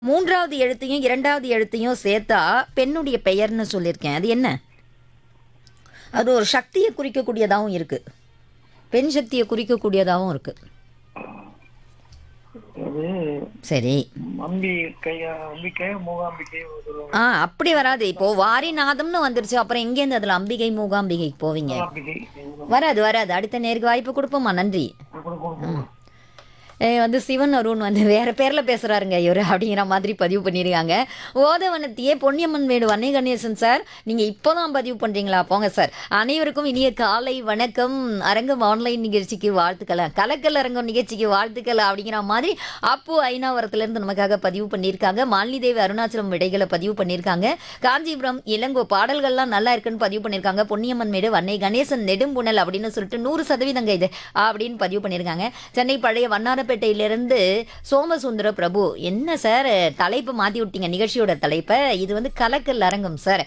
மூன்றாவது எழுத்தையும் இரண்டாவது எழுத்தையும் சேர்த்தா பெண்ணுடைய பெயர்னு சொல்லியிருக்கேன். அது என்ன? அது ஒரு சக்தியை குறிக்கக்கூடியதாகவும் இருக்கு, பெண் சக்தியை குறிக்கக்கூடியதாகவும் இருக்கு. அது சரி, அம்பிகை மூகாம்பிகை சொல்லுவாங்க. அப்படி வராது. இப்போ வாரிநாதம்னு வந்துருச்சு, அப்புறம் எங்கேருந்து அதில் அம்பிகை மூகாம்பிகைக்கு போவீங்க? அம்பிகை வராது வராது. அடுத்த நேருக்கு வாய்ப்பு கொடுப்போமா? நன்றி. வந்து சிவன் அருண் வந்து வேற பேர்ல பேசுறாருங்க இவர் அப்படிங்கிற மாதிரி பதிவு பண்ணியிருக்காங்க. ஓதவனத்தையே பொன்னியம்மன் மேடு வன்னை கணேசன் சார், நீங்க இப்போதான் பதிவு பண்றீங்களா? போங்க சார். அனைவருக்கும் இனிய காலை வணக்கம். அரங்கம் ஆன்லைன் நிகழ்ச்சிக்கு வாழ்த்துக்கள், கலக்கல் அரங்கம் நிகழ்ச்சிக்கு வாழ்த்துக்கள் அப்படிங்கிற மாதிரி அப்பு ஐநாவரத்துல இருந்து நமக்காக பதிவு பண்ணியிருக்காங்க. மாலினிதேவி அருணாச்சலம் விடைகளை பதிவு பண்ணியிருக்காங்க. காஞ்சிபுரம் இளங்கோ பாடல்கள்லாம் நல்லா இருக்குன்னு பதிவு பண்ணியிருக்காங்க. பொன்னியம்மன் மேடு வன்னை கணேசன் நெடும்புணல் அப்படின்னு சொல்லிட்டு 100% இது அப்படின்னு பதிவு பண்ணியிருக்காங்க. சென்னை பழைய வண்ணாரப்பேட்டையிலிருந்து சோமசுந்தர பிரபு, என்ன சார் தலைப்பு மாற்றி விட்டீங்க நிகழ்ச்சியோட தலைப்பை? இது வந்து கலக்கல் அரங்கம் சார்.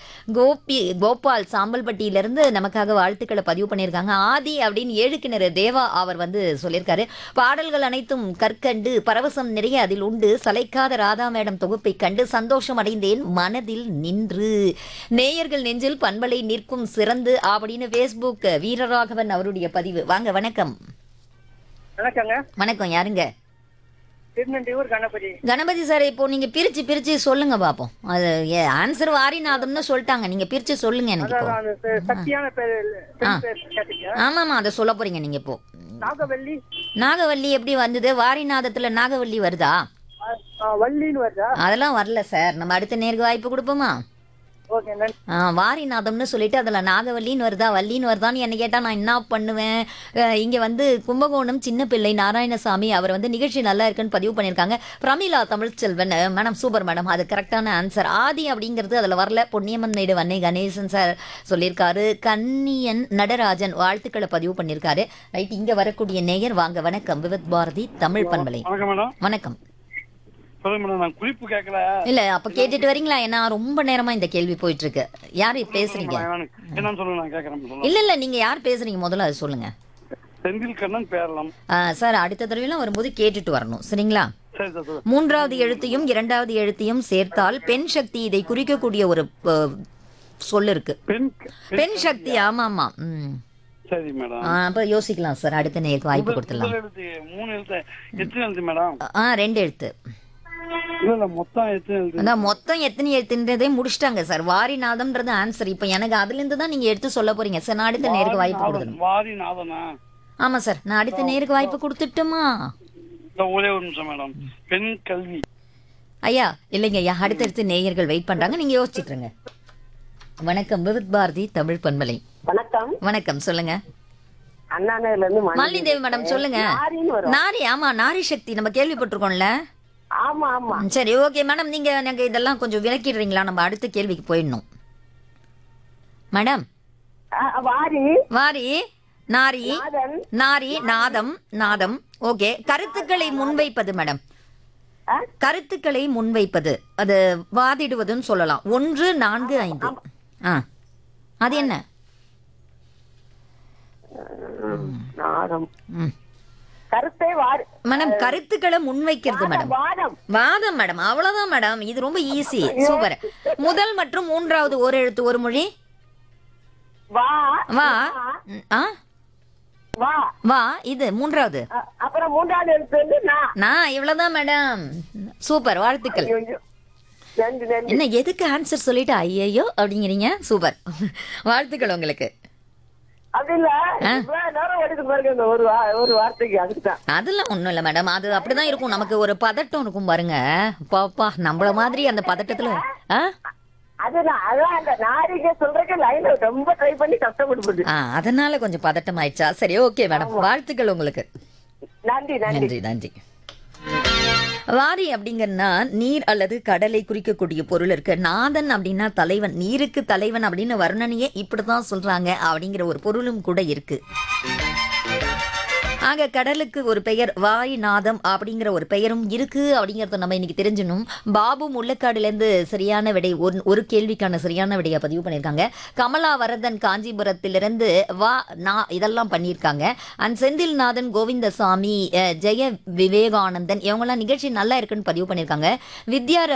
கோபால் சாம்பல்பட்டியிலிருந்து நமக்காக வாழ்த்துக்களை பதிவு பண்ணியிருக்காங்க. ஆதி அப்படின்னு 7 கிணறு தேவா அவர் வந்து சொல்லியிருக்காரு. பாடல்கள் அனைத்தும் கற்கண்டு பரவசம் நிறைய அதில் உண்டு, சளைக்காத ராதா மேடம் தொகுப்பை கண்டு சந்தோஷம் அடைந்தேன் மனதில் நின்று, நேயர்கள் நெஞ்சில் பண்பலை நிற்கும் சிறந்து அப்படின்னு ஃபேஸ்புக் வீரராகவன் அவருடைய பதிவு. வாங்க வணக்கம். வணக்கங்க. வணக்கம், யாருங்க? திருநெல்வேலூர் கணபதி. கணபதி சார், இப்போ நீங்க பிரிச்சு சொல்லுங்க பாப்போம். அது ஆன்சர் வாரிநாதம்னு சொல்லிட்டாங்க, நீங்க பிரிச்சு சொல்லுங்க எனக்கு இப்போ. சக்தியான பேர் கேட்டீங்க. ஆமாமா, அதை சொல்ல போறீங்க நீங்க இப்போ. நாகவல்லி. நாகவல்லி எப்படி வந்தது? வாரிநாதத்துல நாகவல்லி வருதா? வள்ளின்னு வருதா? அதெல்லாம் வரல சார். நம்ம அடுத்த நேருக்கு வாய்ப்பு கொடுப்போமா? ஓகே, நன்றி. வாரிநாதம்னு சொல்லிட்டு அதில் நாகவல்லின்னு வருதா வள்ளின்னு வருதான்னு என்ன கேட்டால் நான் என்ன பண்ணுவேன்? இங்கே வந்து கும்பகோணம் சின்ன பிள்ளை நாராயணசாமி அவர் வந்து நிகழ்ச்சி நல்லா இருக்குன்னு பதிவு பண்ணியிருக்காங்க. Pramila Tamilselvan madam, super madam, அது கரெக்டான ஆன்சர். ஆதி அப்படிங்கிறது அதில் வரல. பொன்னியம்மன் மேடு வன்னை கணேசன் சார் சொல்லியிருக்காரு. கன்னியன் நடராஜன் வாழ்த்துக்களை பதிவு பண்ணியிருக்காரு. ரைட், இங்கே வரக்கூடிய நேயர் வாங்க வணக்கம். விவித் பாரதி தமிழ் பண்பலை. வணக்கம். நான் குறிப்பு கேட்கல. இல்ல, அப்ப கேட்டுட்டு வரீங்களா? ஏன்னா ரொம்ப நேரமா இந்த கேள்வி போயிட்டு இருக்கு. யாரு பேசுறீங்க? என்னன்னு சொல்லுங்க, நான் கேட்கறேன். இல்ல, நீங்க யார் பேசுறீங்க முதல்ல அது சொல்லுங்க. செந்தில் கண்ணன் பேரலாம். சார், அடுத்த தடவைலாம் வரும்போது கேட்டுட்டு வரணும், சரிங்களா? சரி சார். மூன்றாவது எழுத்தையும் இரண்டாவது எழுத்தையும் சேர்த்தால் பெண் சக்தி, இதை குறிக்கக்கூடிய ஒரு சொல் இருக்கு. பெண் சக்தி. ஆமா. சரி மேடம். அப்ப யோசிக்கலாம் சார். அடுத்த நேருக்கு வாய்ப்பு கொடுத்துடலாம். 3 எழுத்து. எத்தனை எழுத்து மேடம்? 2 எழுத்து. இல்ல, மொத்தம் எத்தனை எழுத்து? அதான் மொத்தம் எத்தனை எழுத்துன்றதே முடிச்சிட்டாங்க சார். வாரிநாதம்ன்றது ஆன்சர். இப்ப எனக்கு அதுல இருந்து தான் நீங்க எடுத்து சொல்ல போறீங்க சார். நான் அடுத்த நேருக்கு வாய்ப்பு கொடுக்கணும். வாரிநாதனா? ஆமா சார், நான் அடுத்த நேருக்கு வாய்ப்பு கொடுத்துட்டுமா? ஒரே ஒரு நிமிஷம் மேடம். பெண் கல்வி. ஐயா இல்லைங்க ஐயா, அடுத்தடுத்து நேயர்கள் வெயிட் பண்றாங்க, நீங்க யோசிச்சுட்டுருங்க. வணக்கம், விவித் பாரதி தமிழ் பண்பலை. வணக்கம். வணக்கம், சொல்லுங்க. அண்ணாநகர்ல இருந்து மாலினி தேவி மேடம் சொல்லுங்க. நாரி. ஆமா, நாரி சக்தி நம்ம கேள்விப்பட்டிருக்கோம்ல. ஆமா ஆமா. சரி, ஓகே மேடம், நீங்க எனக்கு இதெல்லாம் கொஞ்சம் விளக்கிடுறீங்களா? நம்ம அடுத்த கேள்விக்கு போயிடணும் மேடம். வாரி, நாரி, நாரி, நாதம். ஓகே, கருத்துக்களை முன்வைப்பது மேடம். கருத்துக்களை முன்வைப்பது, அது வாதிடுவதுன்னு சொல்லலாம். 1, 4, 5. அது என்ன? மேடம், கருத்துக்களை முன்வைக்கிறது மேடம். வாதம் மேடம், அவ்வளவுதான் மேடம். இது ரொம்ப ஈஸி, சூப்பர். முதல் மற்றும் மூன்றாவது ஒரு எழுத்து ஒரு மொழி. வா. வா, இது மூன்றாவது. அப்புறம் மூன்றாவது எழுத்து வந்து நான். இவ்வளவுதான் மேடம், சூப்பர், வாழ்த்துக்கள். என்ன எதுக்கு ஆன்சர் சொல்லிட்டு ஐயோ அப்படிங்கிறீங்க? சூப்பர், வாழ்த்துக்கள் உங்களுக்கு. அதெல்லாம் ஒண்ணும் இல்ல மேடம், அது அப்படிதான் இருக்கும். நமக்கு ஒரு பதட்டம் இருக்கும் பாருங்க. பாப்பா, நம்மள மாதிரி அந்த பதட்டத்துல அதனால கொஞ்சம் பதட்டம் ஆயிடுச்சா? சரி, ஓகே மேடம், வாழ்த்துக்கள் உங்களுக்கு. நன்றி நன்றி. வாரி அப்படிங்கன்னா நீர் அல்லது கடலை குறிக்கக்கூடிய பொருள் இருக்கு. நாதன் அப்படின்னா தலைவன், நீருக்கு தலைவன் அப்படின்னு வர்ணனையே இப்படிதான் சொல்றாங்க அப்படிங்கிற ஒரு பொருளும் கூட இருக்கு. ஆக கடலுக்கு ஒரு பெயர் வாய்நாதம் அப்படிங்கிற ஒரு பெயரும் இருக்கு அப்படிங்கறத நம்ம இன்னைக்கு தெரிஞ்சிடணும். பாபு முள்ளக்காடுலேருந்து சரியான விடை ஒரு கேள்விக்கான சரியான விடையை பதிவு பண்ணியிருக்காங்க. கமலா வரதன் காஞ்சிபுரத்திலிருந்து இதெல்லாம் பண்ணியிருக்காங்க. அண்ட் செந்தில்நாதன், கோவிந்தசாமி, ஜெய விவேகானந்தன் இவங்கெல்லாம் நிகழ்ச்சி நல்லா இருக்குன்னு பதிவு பண்ணியிருக்காங்க. வித்யா